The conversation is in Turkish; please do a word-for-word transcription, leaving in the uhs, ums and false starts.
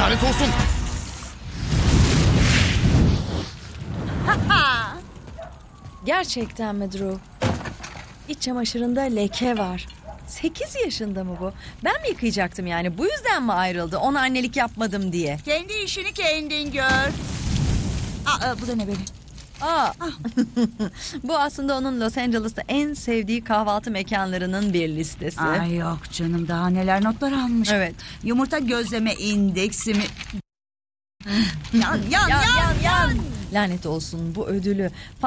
Lanet olsun. Gerçekten mi Drew? İç çamaşırında leke var. Sekiz yaşında mı bu? Ben mi yıkayacaktım yani? Bu yüzden mi ayrıldı? Ona annelik yapmadım diye. Kendi işini kendin gör. Aa, bu da ne böyle? Aa. Bu aslında onun Los Angeles'ta en sevdiği kahvaltı mekanlarının bir listesi. Ay yok canım, daha neler notlar almış. Evet. Yumurta gözleme indeksi mi? yan, yan, Yan yan, yan yan. Lanet olsun bu ödülü